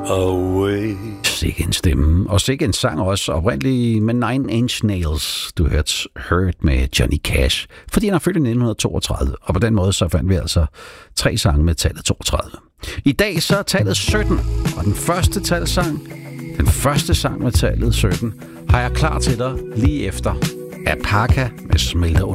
away. Sikke en stemme, og sikke en sang også, oprindeligt med Nine Inch Nails. Du hørte Hurt med Johnny Cash, fordi han er født i 1932, og på den måde så fandt vi altså 3 sange med tallet 32. I dag så er tallet 17, og den første talsang, den første sang med tallet 17, har jeg klar til dig lige efter Apaka med Smelter